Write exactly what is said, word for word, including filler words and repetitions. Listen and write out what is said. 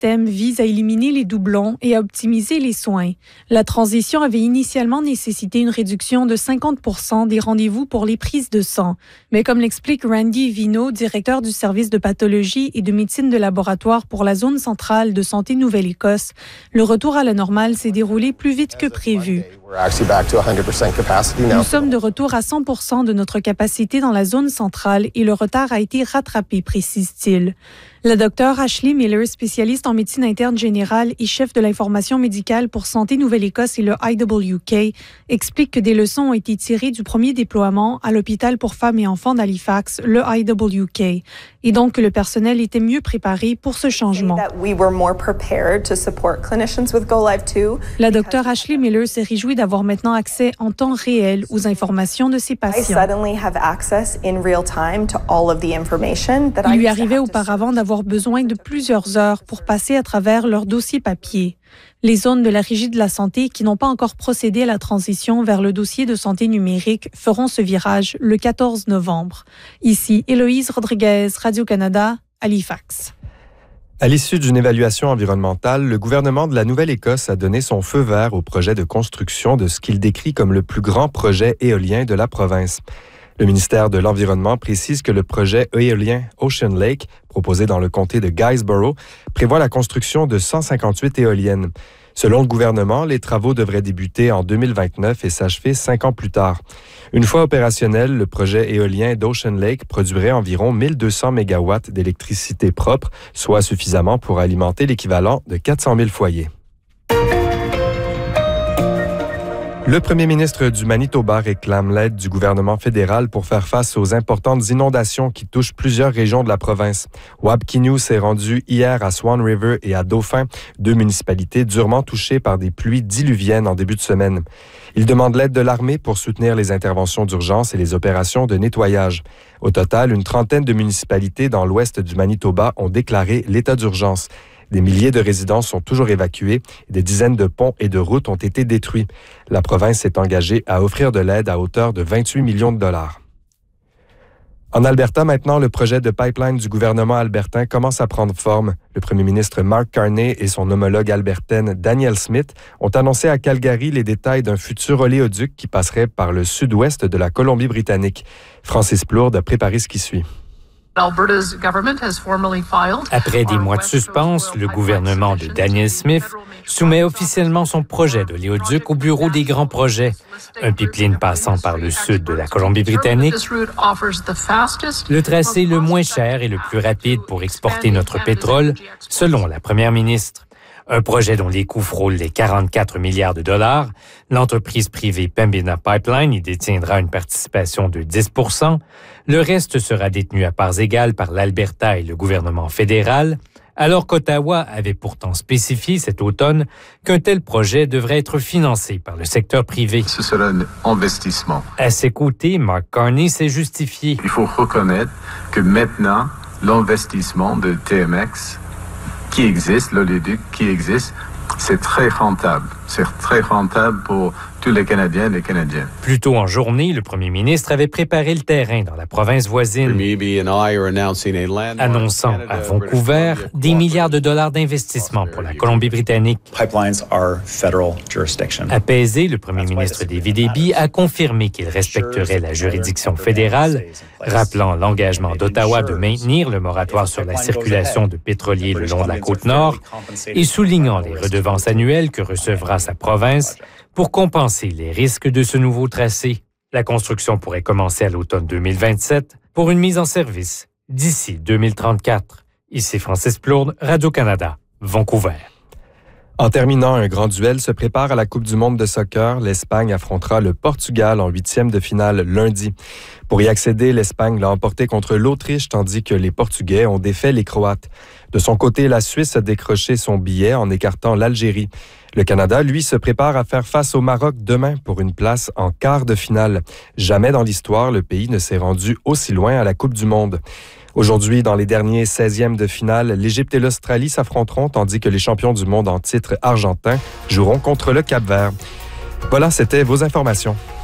système vise à éliminer les doublons et à optimiser les soins. La transition avait initialement nécessité une réduction de cinquante pour cent des rendez-vous pour les prises de sang. Mais comme l'explique Randy Vino, directeur du service de pathologie et de médecine de laboratoire pour la zone centrale de Santé Nouvelle-Écosse, le retour à la normale s'est déroulé plus vite que prévu. Nous sommes de retour à cent pour cent de notre capacité dans la zone centrale et le retard a été rattrapé, précise-t-il. La docteure Ashley Miller, spécialiste en médecine interne générale et chef de l'information médicale pour Santé Nouvelle-Écosse et le I W K, explique que des leçons ont été tirées du premier déploiement à l'hôpital pour femmes et enfants d'Halifax, le I W K, et donc que le personnel était mieux préparé pour ce changement. La docteure Ashley Miller s'est réjouie d'avoir maintenant accès en temps réel aux informations de ses patients. Il lui arrivait auparavant d'avoir besoin de plusieurs heures pour passer à travers leur dossier papier. Les zones de la Régie de la santé qui n'ont pas encore procédé à la transition vers le dossier de santé numérique feront ce virage le quatorze novembre. Ici, Héloïse Rodriguez, Radio-Canada, Halifax. À l'issue d'une évaluation environnementale, le gouvernement de la Nouvelle-Écosse a donné son feu vert au projet de construction de ce qu'il décrit comme le plus grand projet éolien de la province. Le ministère de l'Environnement précise que le projet éolien Ocean Lake, proposé dans le comté de Guysborough, prévoit la construction de cent cinquante-huit éoliennes. Selon le gouvernement, les travaux devraient débuter en deux mille vingt-neuf et s'achever cinq ans plus tard. Une fois opérationnel, le projet éolien d'Ocean Lake produirait environ mille deux cents mégawatts d'électricité propre, soit suffisamment pour alimenter l'équivalent de quatre cent mille foyers. Le premier ministre du Manitoba réclame l'aide du gouvernement fédéral pour faire face aux importantes inondations qui touchent plusieurs régions de la province. Wab Kinew s'est rendu hier à Swan River et à Dauphin, deux municipalités durement touchées par des pluies diluviennes en début de semaine. Il demande l'aide de l'armée pour soutenir les interventions d'urgence et les opérations de nettoyage. Au total, une trentaine de municipalités dans l'ouest du Manitoba ont déclaré l'état d'urgence. Des milliers de résidences sont toujours évacués et des dizaines de ponts et de routes ont été détruits. La province s'est engagée à offrir de l'aide à hauteur de vingt-huit millions de dollars. En Alberta, maintenant, le projet de pipeline du gouvernement albertain commence à prendre forme. Le premier ministre Mark Carney et son homologue albertaine Danielle Smith ont annoncé à Calgary les détails d'un futur oléoduc qui passerait par le sud-ouest de la Colombie-Britannique. Francis Plourde a préparé ce qui suit. Après des mois de suspense, le gouvernement de Danielle Smith soumet officiellement son projet d'oléoduc au bureau des grands projets, un pipeline passant par le sud de la Colombie-Britannique, le tracé le moins cher et le plus rapide pour exporter notre pétrole, selon la première ministre. Un projet dont les coûts frôlent les quarante-quatre milliards de dollars. L'entreprise privée Pembina Pipeline y détiendra une participation de dix pour cent. Le reste sera détenu à parts égales par l'Alberta et le gouvernement fédéral, alors qu'Ottawa avait pourtant spécifié cet automne qu'un tel projet devrait être financé par le secteur privé. Ce sera un investissement. À ses côtés, Mark Carney s'est justifié. Il faut reconnaître que maintenant, l'investissement de T M X qui existe, l'oléoduc qui existe, c'est très rentable. C'est très rentable pour tous les Canadiens et les Canadiennes. Plus tôt en journée, le premier ministre avait préparé le terrain dans la province voisine, annonçant à Vancouver des milliards de dollars d'investissement pour la Colombie-Britannique. Apaisé, le premier ministre David Eby a confirmé qu'il respecterait la juridiction fédérale, rappelant l'engagement d'Ottawa de maintenir le moratoire sur la circulation de pétroliers le long de la Côte-Nord et soulignant les redevances annuelles que recevra sa province pour compenser les risques de ce nouveau tracé. La construction pourrait commencer à l'automne deux mille vingt-sept pour une mise en service d'ici deux mille trente-quatre. Ici Francis Plourde, Radio-Canada, Vancouver. En terminant, un grand duel se prépare à la Coupe du monde de soccer. L'Espagne affrontera le Portugal en huitième de finale lundi. Pour y accéder, l'Espagne l'a emporté contre l'Autriche, tandis que les Portugais ont défait les Croates. De son côté, la Suisse a décroché son billet en écartant l'Algérie. Le Canada, lui, se prépare à faire face au Maroc demain pour une place en quart de finale. Jamais dans l'histoire, le pays ne s'est rendu aussi loin à la Coupe du monde. Aujourd'hui, dans les derniers seizièmes de finale, l'Égypte et l'Australie s'affronteront, tandis que les champions du monde en titre argentin joueront contre le Cap-Vert. Voilà, c'était vos informations.